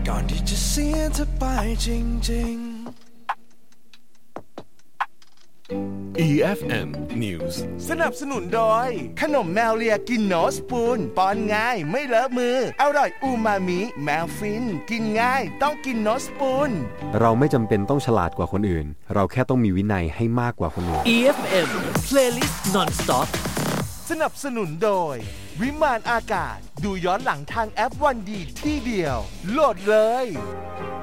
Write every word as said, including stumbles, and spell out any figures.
ก่อนที่จะเสียเธอไปจริงๆอี เอฟ เอ็ม News สนับสนุนโดยขนมแมวเลียกินโนสปูนป้อนง่ายไม่เลอะมืออร่อยอูมามิแมวฟินกินง่ายต้องกินโนสปูนเราไม่จำเป็นต้องฉลาดกว่าคนอื่นเราแค่ต้องมีวินัยให้มากกว่าคนอื่นอี เอฟ เอ็ม Playlist Non-Stop สนับสนุนโดยวิมานอากาศดูย้อนหลังทางแอปวันดีที่เดียวโหลดเลย